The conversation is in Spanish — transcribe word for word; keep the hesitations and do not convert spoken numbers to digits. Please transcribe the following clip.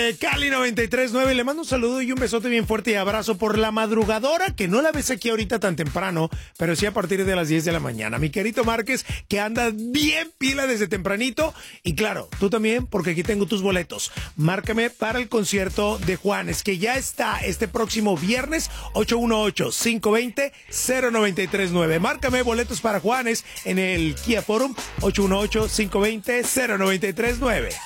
de Cali noventa y tres punto nueve. Le mando un saludo y un besote bien fuerte y abrazo por la madrugadora, que no la ves aquí ahorita tan temprano, pero sí a partir de las diez de la mañana. Mi querido Márquez, que anda bien pila desde tempranito. Y claro, tú también, porque aquí tengo tus boletos. Márcame para el concierto de Juanes, que ya está este próximo viernes, ocho uno ocho, cinco dos cero, cero nueve tres nueve. Márcame boletos para Juanes en el Kia Forum, ocho uno ocho, cinco dos cero, cero nueve tres nueve.